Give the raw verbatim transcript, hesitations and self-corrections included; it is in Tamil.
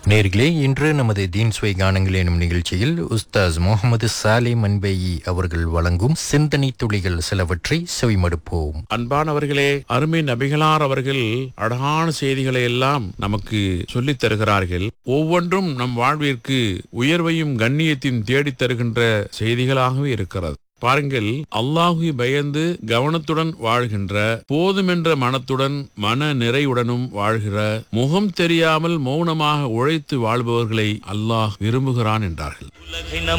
நேர்களே, இன்று நமது தீன் சுவை கானங்கள் எனும் நிகழ்ச்சியில் உஸ்தாஸ் முகமது சாலே மன்பேயி அவர்கள் வழங்கும் சிந்தனை துளிகள் சிலவற்றை செவிமடுப்போம். அன்பானவர்களே, அருமை நபிகளார் அவர்கள் அழகான செய்திகளை எல்லாம் நமக்கு சொல்லித் தருகிறார்கள். ஒவ்வொன்றும் நம் வாழ்விற்கு உயர்வையும் கண்ணியத்தையும் தேடித் தருகின்ற செய்திகளாகவே இருக்கிறது. பாருங்கள், அல்லாஹுவை பயந்து கவனத்துடன் வாழ்கின்ற, போதுமென்ற மனத்துடன் மன நிறைவுடனும் வாழ்கிற, முகம் தெரியாமல் மௌனமாக உழைத்து வாழ்பவர்களை அல்லாஹ் விரும்புகிறான் என்றார்கள்.